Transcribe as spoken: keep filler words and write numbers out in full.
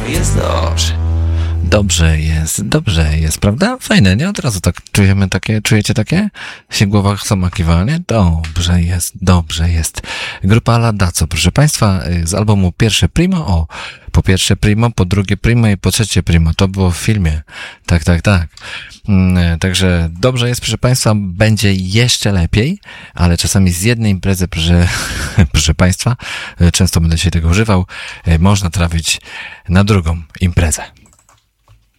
jest dobrze. Dobrze jest, dobrze jest, prawda? Fajne, nie? Od razu tak czujemy takie, czujecie takie? Się głowa sama kiwa, nie? Dobrze jest, dobrze jest. Grupa Ladaco, proszę Państwa, z albumu Pierwsze Primo, o, po pierwsze Primo, po drugie Primo i po trzecie Primo. To było w filmie. Tak, tak, tak. Także dobrze jest, proszę Państwa, będzie jeszcze lepiej, ale czasami z jednej imprezy, proszę, proszę Państwa, często będę się tego używał, można trafić na drugą imprezę.